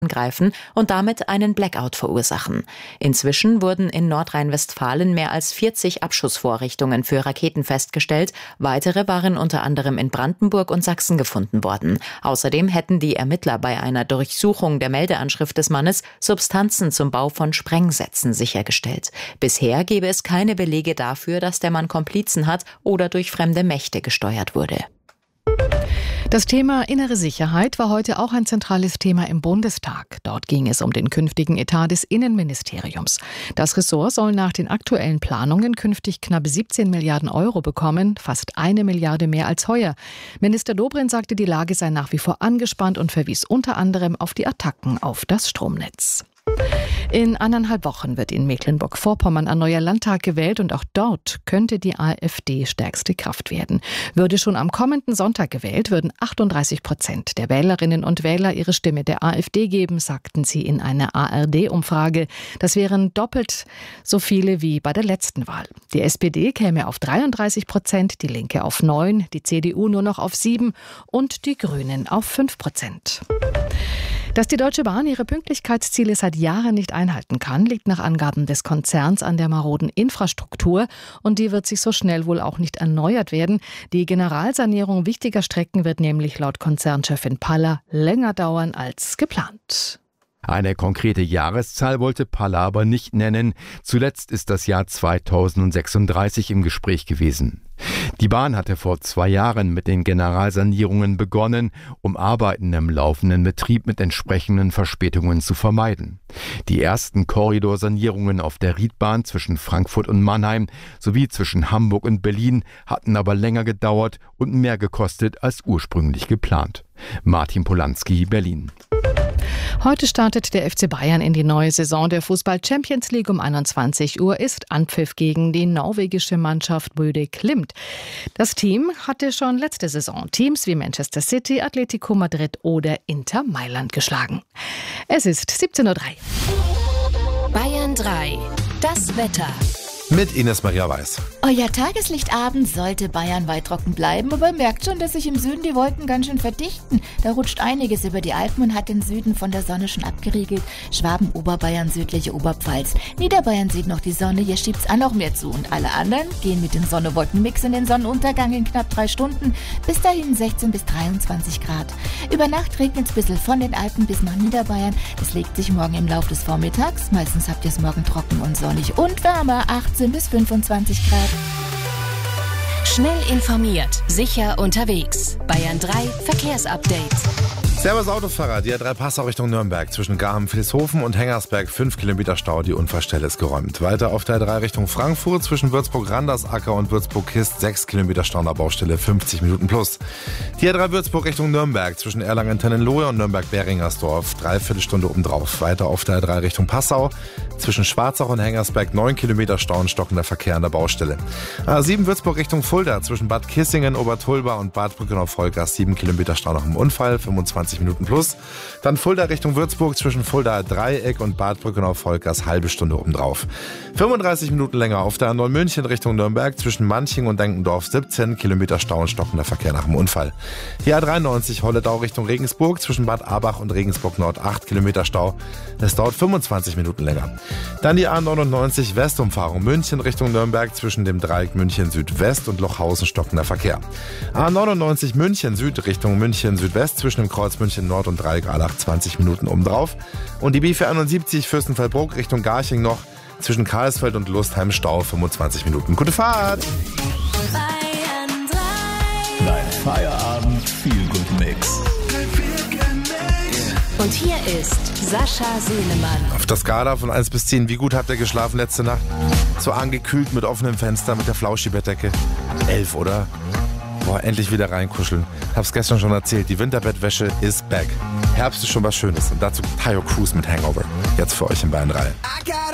greifen und damit einen Blackout verursachen. Inzwischen wurden in Nordrhein-Westfalen mehr als 40 Abschussvorrichtungen für Raketen festgestellt. Weitere waren unter anderem in Brandenburg und Sachsen gefunden worden. Außerdem hätten die Ermittler bei einer Durchsuchung der Meldeanschrift des Mannes Substanzen zum Bau von Sprengsätzen sichergestellt. Bisher gebe es keine Belege dafür, dass der Mann Komplizen hat oder durch fremde Mächte gesteuert wurde. Das Thema innere Sicherheit war heute auch ein zentrales Thema im Bundestag. Dort ging es um den künftigen Etat des Innenministeriums. Das Ressort soll nach den aktuellen Planungen künftig knapp 17 Milliarden Euro bekommen, fast 1 Milliarde mehr als heuer. Minister Dobrindt sagte, die Lage sei nach wie vor angespannt und verwies unter anderem auf die Attacken auf das Stromnetz. In 1,5 Wochen wird in Mecklenburg-Vorpommern ein neuer Landtag gewählt und auch dort könnte die AfD stärkste Kraft werden. Würde schon am kommenden Sonntag gewählt, würden 38% der Wählerinnen und Wähler ihre Stimme der AfD geben, sagten sie in einer ARD-Umfrage. Das wären doppelt so viele wie bei der letzten Wahl. Die SPD käme auf 33%, die Linke auf 9%, die CDU nur noch auf 7% und die Grünen auf 5%. Dass die Deutsche Bahn ihre Pünktlichkeitsziele seit Jahren nicht einhalten kann, liegt nach Angaben des Konzerns an der maroden Infrastruktur und die wird sich so schnell wohl auch nicht erneuert werden. Die Generalsanierung wichtiger Strecken wird nämlich laut Konzernchefin Paller länger dauern als geplant. Eine konkrete Jahreszahl wollte Paller aber nicht nennen. Zuletzt ist das Jahr 2036 im Gespräch gewesen. Die Bahn hatte vor 2 Jahren mit den Generalsanierungen begonnen, um Arbeiten im laufenden Betrieb mit entsprechenden Verspätungen zu vermeiden. Die ersten Korridorsanierungen auf der Riedbahn zwischen Frankfurt und Mannheim sowie zwischen Hamburg und Berlin hatten aber länger gedauert und mehr gekostet als ursprünglich geplant. Martin Polanski, Berlin. Heute startet der FC Bayern in die neue Saison der Fußball-Champions League. Um 21 Uhr ist Anpfiff gegen die norwegische Mannschaft Bodø Glimt. Das Team hatte schon letzte Saison Teams wie Manchester City, Atletico Madrid oder Inter Mailand geschlagen. Es ist 17:03 Uhr. Bayern 3. Das Wetter. Mit Ines Maria Weiß. Euer Tageslichtabend sollte bayernweit trocken bleiben, aber merkt schon, dass sich im Süden die Wolken ganz schön verdichten. Da rutscht einiges über die Alpen und hat den Süden von der Sonne schon abgeriegelt. Schwaben, Oberbayern, südliche Oberpfalz. Niederbayern sieht noch die Sonne, hier schiebt's auch noch mehr zu. Und alle anderen gehen mit dem Sonne-Wolken-Mix in den Sonnenuntergang in knapp 3 Stunden. Bis dahin 16 bis 23 Grad. Über Nacht regnet's ein bisschen von den Alpen bis nach Niederbayern. Das legt sich morgen im Laufe des Vormittags. Meistens habt ihr es morgen trocken und sonnig und wärmer, 18 bis 25 Grad. Schnell informiert, sicher unterwegs. Bayern 3 Verkehrsupdate. Servus Autofahrer, die A3 Passau Richtung Nürnberg. Zwischen Garm-Vilshofen und Hengersberg 5 Kilometer Stau, die Unfallstelle ist geräumt. Weiter auf der A3 Richtung Frankfurt zwischen Würzburg-Randersacker und Würzburg-Kist 6 Kilometer Stau an der Baustelle, 50 Minuten plus. Die A3 Würzburg Richtung Nürnberg zwischen Erlangen-Tennenlohe und Nürnberg-Beringersdorf 3/4 Stunde obendrauf. Weiter auf der A3 Richtung Passau zwischen Schwarzach und Hengersberg 9 Kilometer Stau und stockender Verkehr an der Baustelle. A7 Würzburg Richtung Fulda zwischen Bad Kissingen, Obertulba und Bad Brückenau-Vollgas 7 Kilometer Stau nach dem Unfall, 25 Minuten plus. Dann Fulda Richtung Würzburg zwischen Fulda Dreieck und Bad Brückenau-Vollgas halbe Stunde obendrauf. 35 Minuten länger auf der A9 München Richtung Nürnberg zwischen Manching und Denkendorf 17 Kilometer Stau und stockender Verkehr nach dem Unfall. Die A93 Holledau Richtung Regensburg zwischen Bad Abach und Regensburg Nord 8 Kilometer Stau. Es dauert 25 Minuten länger. Dann die A99 Westumfahrung München Richtung Nürnberg zwischen dem Dreieck München Südwest und Lochhausen stockender Verkehr. A99 München Süd Richtung München Südwest zwischen dem Kreuz München Nord und Dreieck Allach 20 Minuten obendrauf. Und die B471 Fürstenfeldbruck Richtung Garching noch zwischen Karlsfeld und Lustheim Stau 25 Minuten. Gute Fahrt! Bayern 3. Dein Feierabend Feel-Good Mix. Und hier ist Sascha Selemann. Auf der Skala von 1 bis 10, wie gut habt ihr geschlafen letzte Nacht? So angekühlt mit offenem Fenster, mit der Flauschi-Bettdecke. 11, oder? Boah, endlich wieder reinkuscheln. Hab's gestern schon erzählt, die Winterbettwäsche ist back. Herbst ist schon was Schönes und dazu Tayo Cruz mit Hangover. Jetzt für euch in Bayern 3.